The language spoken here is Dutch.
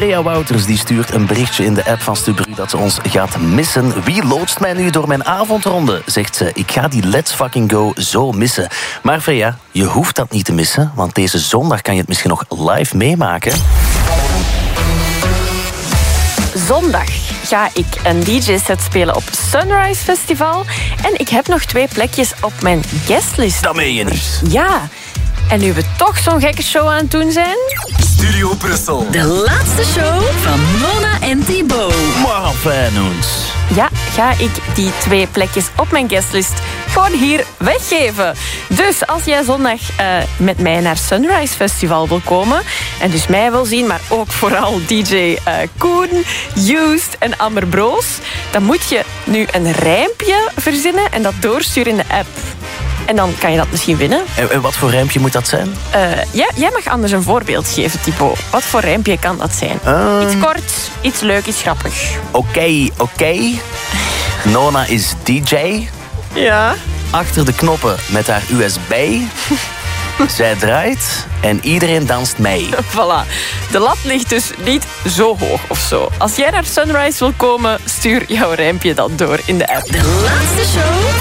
Freya Wouters die stuurt een berichtje in de app van Stubru dat ze ons gaat missen. Wie loodst mij nu door mijn avondronde? Zegt ze, ik ga die Let's Fucking Go zo missen. Maar Freya, je hoeft dat niet te missen, want deze zondag kan je het misschien nog live meemaken. Zondag ga ik een DJ-set spelen op Sunrise Festival. En ik heb nog 2 plekjes op mijn guestlist. Dat meen je niet. Ja. En nu we toch zo'n gekke show aan het doen zijn... Studio Brussel. De laatste show van Mona en Thibaut. Maar fijn ons. Ja, ga ik die 2 plekjes op mijn guestlist gewoon hier weggeven. Dus als jij zondag met mij naar Sunrise Festival wil komen... en dus mij wil zien, maar ook vooral DJ Koen, Used en Amber Broos... dan moet je nu een rijmpje verzinnen en dat doorsturen in de app. En dan kan je dat misschien winnen. En wat voor rijmpje moet dat zijn? Jij mag anders een voorbeeld geven, Thibaut. Wat voor rijmpje kan dat zijn? Iets kort, iets leuk, iets grappig. Oké. Nona is DJ. Ja. Achter de knoppen met haar USB. Zij draait en iedereen danst mee. Voilà. De lat ligt dus niet zo hoog of zo. Als jij naar Sunrise wil komen, stuur jouw rijmpje dan door in de app. De laatste show